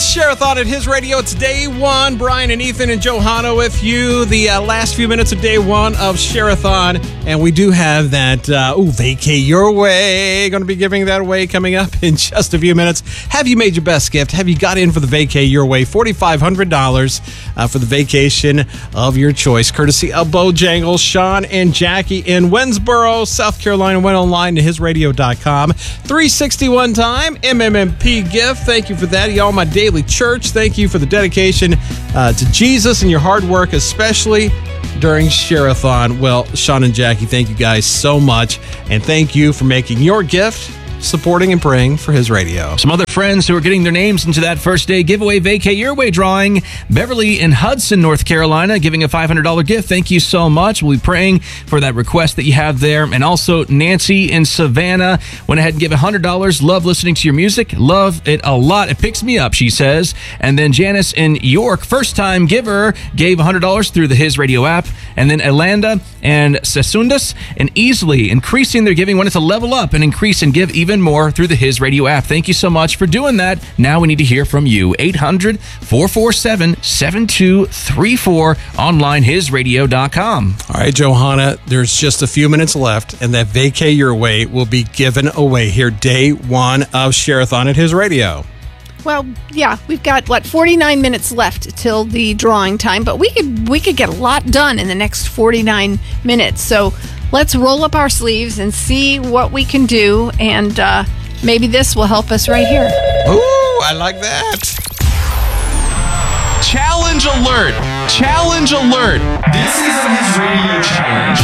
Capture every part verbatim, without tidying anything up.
Share-a-thon at His Radio. It's day one. Brian and Ethan and Johanna with you. The uh, last few minutes of day one of Share-a-thon. And we do have that, uh, ooh, Vacay Your Way. Going to be giving that away coming up in just a few minutes. Have you made your best gift? Have you got in for the Vacay Your Way? four thousand five hundred dollars uh, for the vacation of your choice. Courtesy of Bojangles, Sean and Jackie in Winsboro, South Carolina. Went online to his radio dot com. three sixty-one time, M M M P gift. Thank you for that. Y'all, my daily church. Thank you for the dedication uh, to Jesus and your hard work, especially during Share-a-thon. Well, Sean and Jackie, thank you guys so much. And thank you for making your gift, supporting and praying for His Radio. Some other friends who are getting their names into that first day giveaway, Vacay Your Way drawing. Beverly in Hudson, North Carolina, giving a five hundred dollars gift. Thank you so much. We'll be praying for that request that you have there. And also Nancy in Savannah went ahead and gave one hundred dollars. Love listening to your music. Love it a lot. It picks me up, she says. And then Janice in York, first-time giver, gave one hundred dollars through the His Radio app. And then Elanda and Sesundas and Easily increasing their giving, wanted to level up and increase and give even more through the His Radio app. Thank you so much for doing that. Now we need to hear from you. eight hundred, four four seven, seven two three four, online his radio dot com. All right, Johanna, there's just a few minutes left, and that Vacay Your Way will be given away here day one of Share-a-thon at His Radio. Well, yeah, we've got, what, forty-nine minutes left till the drawing time, but we could we could get a lot done in the next forty-nine minutes. So let's roll up our sleeves and see what we can do, and uh, maybe this will help us right here. Ooh, I like that. Challenge alert! Challenge alert! This is a His Radio challenge.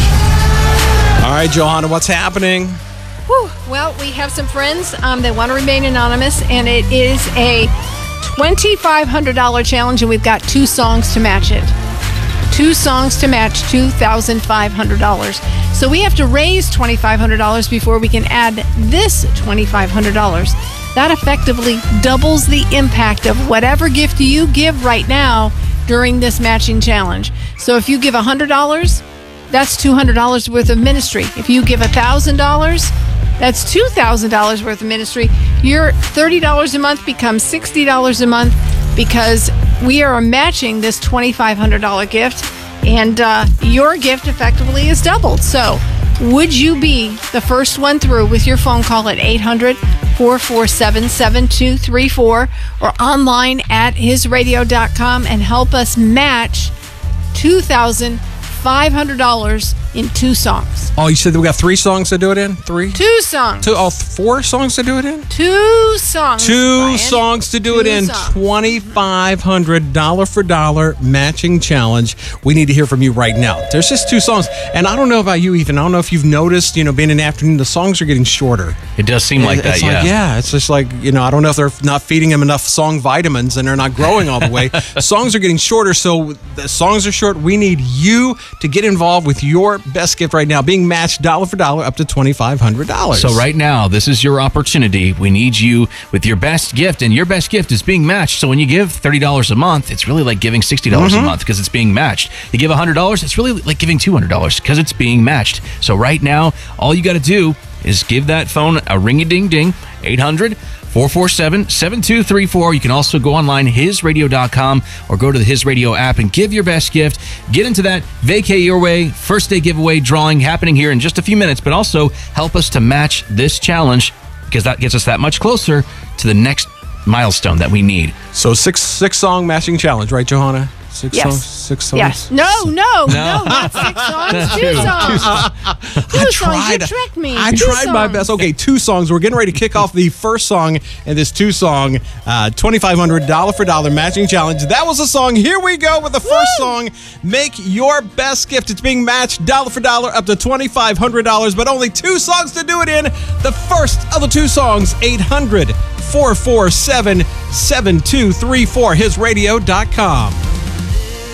All right, Johanna, what's happening? Whew. Well, we have some friends um, that want to remain anonymous, and it is a twenty-five hundred dollars challenge, and we've got two songs to match it. Two songs to match two thousand five hundred dollars. So we have to raise twenty-five hundred dollars before we can add this twenty-five hundred dollars. That effectively doubles the impact of whatever gift you give right now during this matching challenge. So if you give one hundred dollars, that's two hundred dollars worth of ministry. If you give one thousand dollars, that's two thousand dollars worth of ministry. Your thirty dollars a month becomes sixty dollars a month because we are matching this twenty-five hundred dollars gift, and uh, your gift effectively is doubled. So would you be the first one through with your phone call at eight hundred, four four seven, seven two three four or online at his radio dot com and help us match two thousand five hundred dollars in two songs. Oh, you said that we got three songs to do it in? Three? Two songs. Two, oh, four songs to do it in? Two songs. Two Brian. songs to do Two it in. songs. twenty-five hundred dollars dollar for dollar matching challenge. We need to hear from you right now. There's just two songs. And I don't know about you, Ethan. I don't know if you've noticed, you know, being in the afternoon, the songs are getting shorter. It does seem like that, it's yeah. Like, yeah, it's just like, you know, I don't know if they're not feeding them enough song vitamins and they're not growing all the way. Songs are getting shorter, so the songs are short. We need you to get involved with your best gift right now, being matched dollar for dollar up to twenty-five hundred dollars. So right now, this is your opportunity. We need you with your best gift, and your best gift is being matched. So when you give thirty dollars a month, it's really like giving sixty dollars mm-hmm. a month because it's being matched. You give one hundred dollars, it's really like giving two hundred dollars because it's being matched. So right now, all you got to do is give that phone a ring-a-ding-ding, eight hundred, four four seven, seven two three four. You can also go online, his radio dot com, or go to the His Radio app and give your best gift. Get into that Vacay Your Way first day giveaway drawing happening here in just a few minutes, but also help us to match this challenge because that gets us that much closer to the next milestone that we need. So six six song matching challenge, right, Johanna? Six yes. songs? Six songs? Yes. No, no, no, no, not six songs. Two songs. Two I songs. tried, You tricked me. I two tried songs. my best. Okay, two songs. We're getting ready to kick off the first song in this two-song, uh, twenty-five hundred dollars dollar for dollar matching challenge. That was the song. Here we go with the first Woo! song. Make your best gift. It's being matched dollar for dollar up to twenty-five hundred dollars, but only two songs to do it in. The first of the two songs, eight hundred, four four seven, seven two three four, his radio dot com.